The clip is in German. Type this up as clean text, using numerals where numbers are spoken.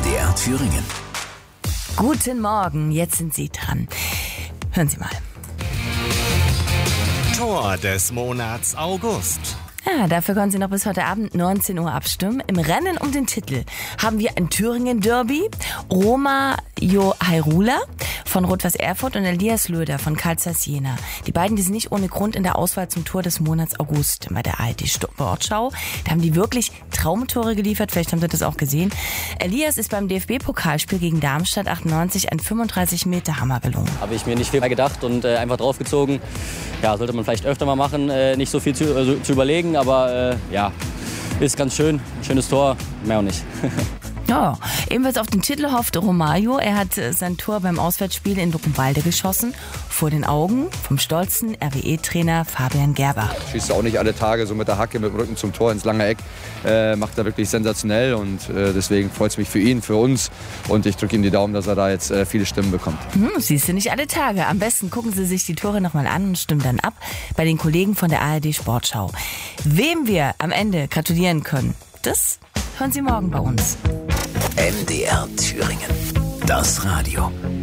MDR Thüringen. Guten Morgen, jetzt sind Sie dran. Hören Sie mal. Tor des Monats August. Ja, dafür können Sie noch bis heute Abend 19 Uhr abstimmen. Im Rennen um den Titel haben wir ein Thüringen-Derby. Roma Johairula von Rot-Weiß Erfurt und Elias Löder von Carl Zeiss Jena. Die beiden, die sind nicht ohne Grund in der Auswahl zum Tor des Monats August bei der ARD Sportschau. Da haben die wirklich Traumtore geliefert, vielleicht haben Sie das auch gesehen. Elias ist beim DFB-Pokalspiel gegen Darmstadt 98 ein 35-Meter-Hammer gelungen. Habe ich mir nicht viel gedacht und einfach draufgezogen. Ja, sollte man vielleicht öfter mal machen, nicht so viel zu überlegen, aber ja, ist ganz schön. Ein schönes Tor, mehr auch nicht. Ja, ebenfalls auf den Titel hofft Romario. Er hat sein Tor beim Auswärtsspiel in Luckenwalde geschossen, vor den Augen vom stolzen RWE-Trainer Fabian Gerber. Schießt auch nicht alle Tage so mit der Hacke, mit dem Rücken zum Tor ins lange Eck. Macht er wirklich sensationell und deswegen freut es mich für ihn, für uns. Und ich drücke ihm die Daumen, dass er da jetzt viele Stimmen bekommt. Siehst du nicht alle Tage. Am besten gucken Sie sich die Tore nochmal an und stimmen dann ab bei den Kollegen von der ARD Sportschau. Wem wir am Ende gratulieren können, das hören Sie morgen bei uns. MDR Thüringen. Das Radio.